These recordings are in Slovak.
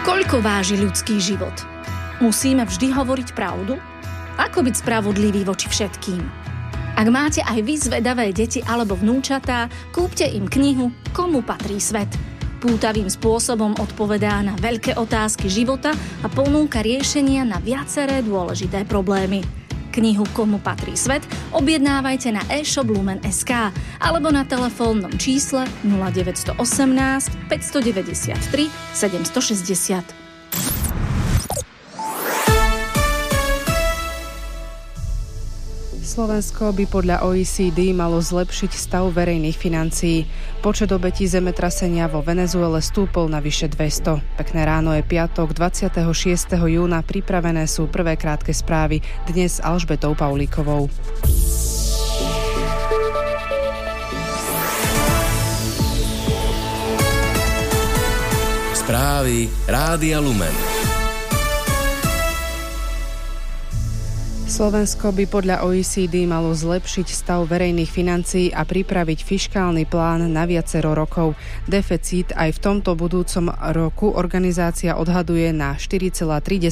Koľko váži ľudský život? Musíme vždy hovoriť pravdu? Ako byť spravodlivý voči všetkým? Ak máte aj vy zvedavé deti alebo vnúčatá, kúpte im knihu Komu patrí svet. Pútavým spôsobom odpovedá na veľké otázky života a ponúka riešenia na viaceré dôležité problémy. Knihu Komu patrí svet objednávajte na e-shop Lumen.sk alebo na telefónnom čísle 0918 593 760. Slovensko by podľa OECD malo zlepšiť stav verejných financií. Počet obetí zemetrasenia vo Venezuele stúpol na vyše 200. Pekné ráno je piatok, 26. júna. Pripravené sú prvé krátke správy. Dnes s Alžbetou Paulíkovou. Správy Rádia Lumen. Slovensko by podľa OECD malo zlepšiť stav verejných financií a pripraviť fiškálny plán na viacero rokov. Deficit aj v tomto budúcom roku organizácia odhaduje na 4,3%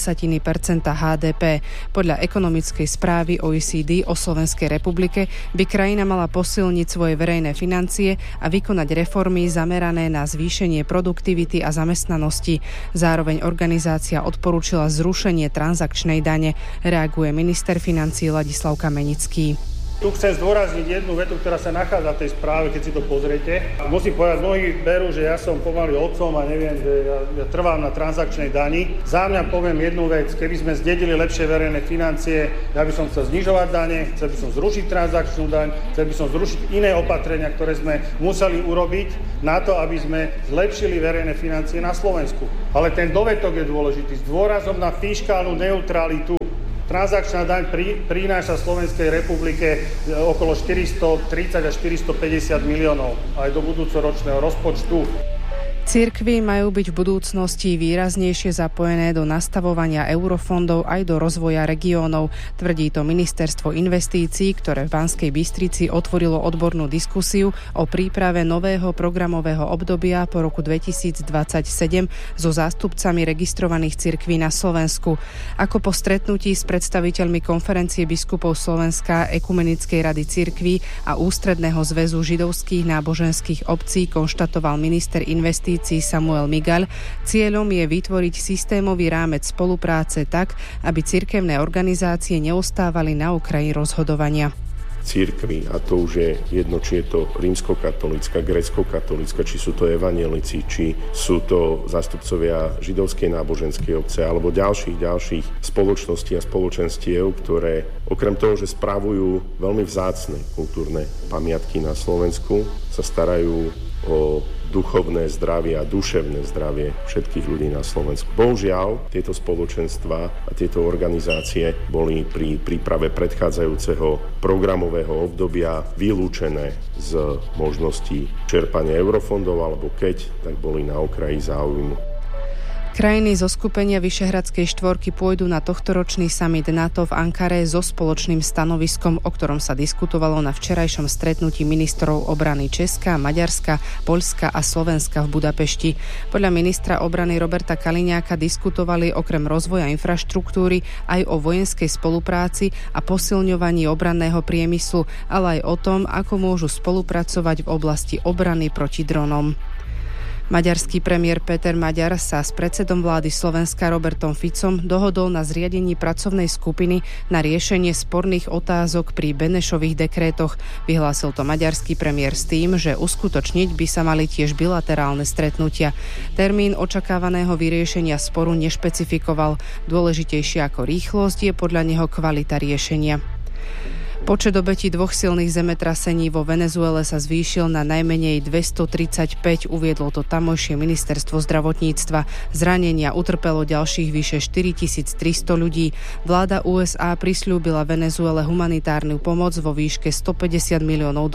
HDP. Podľa ekonomickej správy OECD o Slovenskej republike by krajina mala posilniť svoje verejné financie a vykonať reformy zamerané na zvýšenie produktivity a zamestnanosti. Zároveň organizácia odporúčila zrušenie transakčnej dane. Reaguje minister financií Ladislav Kamenický. Tu chcem zdôrazniť jednu vetu, ktorá sa nachádza v tej správe, keď si to pozriete. Musím povedať, mnohí berú, že ja som pomaly otcom a neviem, že ja trvám na transakčnej dani. Za mňa poviem jednu vec, keby sme zdedili lepšie verejné financie, ja by som chcel znižovať dane, chcel by som zrušiť transakčnú daň, chcel by som zrušiť iné opatrenia, ktoré sme museli urobiť na to, aby sme zlepšili verejné financie na Slovensku. Ale ten dovetok je dôležitý, s dôrazom na fiškálnu neutralitu. Transakčná daň prináša Slovenskej republike okolo 430 až 450 miliónov aj do budúcoročného rozpočtu. Cirkvi majú byť v budúcnosti výraznejšie zapojené do nastavovania eurofondov aj do rozvoja regiónov, tvrdí to Ministerstvo investícií, ktoré v Banskej Bystrici otvorilo odbornú diskusiu o príprave nového programového obdobia po roku 2027 so zástupcami registrovaných cirkví na Slovensku. Ako po stretnutí s predstaviteľmi Konferencie biskupov Slovenska, Ekumenickej rady cirkví a Ústredného zväzu židovských náboženských obcí konštatoval minister investícií Samuel Migaľ, cieľom je vytvoriť systémový rámec spolupráce tak, aby cirkevné organizácie neostávali na okraji rozhodovania. Cirkvi, a to už je jedno, či je to rímskokatolícka, gréckokatolícka, či sú to evanjelici, či sú to zástupcovia židovskej náboženskej obce alebo ďalších spoločností a spoločenstiev, ktoré okrem toho, že spravujú veľmi vzácne kultúrne pamiatky na Slovensku, sa starajú o duchovné zdravie a duševné zdravie všetkých ľudí na Slovensku. Bohužiaľ, tieto spoločenstva a tieto organizácie boli pri príprave predchádzajúceho programového obdobia vylúčené z možností čerpania eurofondov, alebo keď, tak boli na okraji záujmu. Krajiny zo skupenia Vyšehradskej štvorky pôjdu na tohtoročný summit NATO v Ankare so spoločným stanoviskom, o ktorom sa diskutovalo na včerajšom stretnutí ministrov obrany Česka, Maďarska, Poľska a Slovenska v Budapešti. Podľa ministra obrany Roberta Kaliňáka diskutovali okrem rozvoja infraštruktúry aj o vojenskej spolupráci a posilňovaní obranného priemyslu, ale aj o tom, ako môžu spolupracovať v oblasti obrany proti dronom. Maďarský premiér Peter Maďar sa s predsedom vlády Slovenska Robertom Ficom dohodol na zriadení pracovnej skupiny na riešenie sporných otázok pri Benešových dekrétoch. Vyhlásil to maďarský premiér s tým, že uskutočniť by sa mali tiež bilaterálne stretnutia. Termín očakávaného vyriešenia sporu nešpecifikoval. Dôležitejšie ako rýchlosť je podľa neho kvalita riešenia. Počet obetí dvoch silných zemetrasení vo Venezuele sa zvýšil na najmenej 235, uviedlo to tamojšie ministerstvo zdravotníctva. Zranenia utrpelo ďalších vyše 4300 ľudí. Vláda USA prisľúbila Venezuele humanitárnu pomoc vo výške $150 miliónov.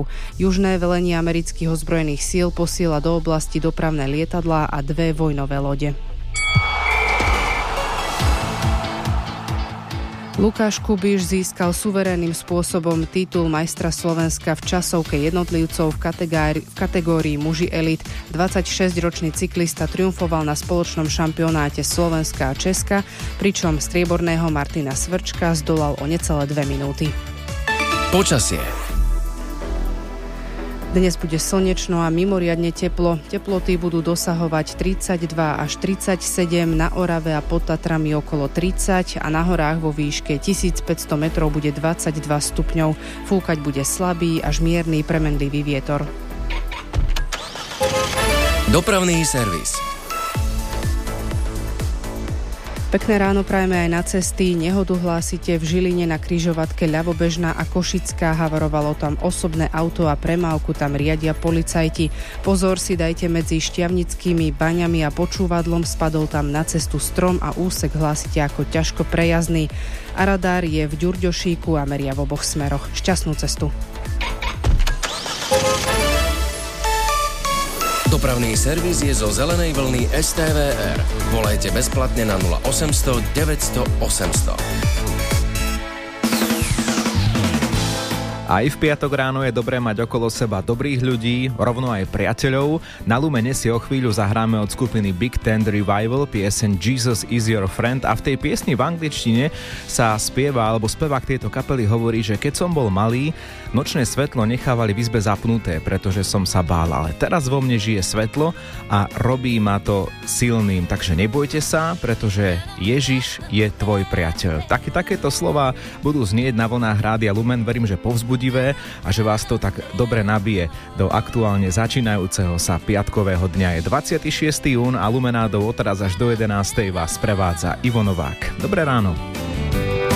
Južné velenie amerických ozbrojených síl posiela do oblasti dopravné lietadlá a 2 vojnové lode. Lukáš Kubíš získal suverénnym spôsobom titul majstra Slovenska v časovke jednotlivcov v kategórii muži elit. 26-ročný cyklista triumfoval na spoločnom šampionáte Slovenska a Česka, pričom strieborného Martina Svrčka zdolal o necelé 2 minúty. Počasie. Dnes bude slnečno a mimoriadne teplo. Teploty budú dosahovať 32 až 37, na Orave a pod Tatrami okolo 30 a na horách vo výške 1500 metrov bude 22 stupňov. Fúkať bude slabý až mierny premenlivý vietor. Dopravný servis. Pekné ráno prajeme aj na cesty. Nehodu hlásite v Žiline na križovatke Ľavobežná a Košická. Havarovalo tam osobné auto a premávku tam riadia policajti. Pozor si dajte medzi Štiavnickými baňami a Počúvadlom. Spadol tam na cestu strom a úsek hlásite ako ťažko prejazdný. A radár je v Ďurďošíku a meria v oboch smeroch. Šťastnú cestu. Dopravný servis je zo zelenej vlny STVR. Volajte bezplatne na 0800 900 800. Aj v piatok ráno je dobré mať okolo seba dobrých ľudí, rovno aj priateľov. Na Lumene si o chvíľu zahráme od skupiny Big Tent Revival pieseň Jesus is your friend a v tej piesni v angličtine sa spieva, alebo spevák tejto kapely hovorí, že keď som bol malý, nočné svetlo nechávali v izbe zapnuté, pretože som sa bál, ale teraz vo mne žije svetlo a robí ma to silným, takže nebojte sa, pretože Ježiš je tvoj priateľ. Takéto slova budú znieť na vlnách Rádia Lumen, verím, že povzbudivé a že vás to tak dobre nabije do aktuálne začínajúceho sa piatkového dňa. Je 26. jún a Lumenádou od teraz až do 11. vás prevádza Ivo Novák. Dobré ráno.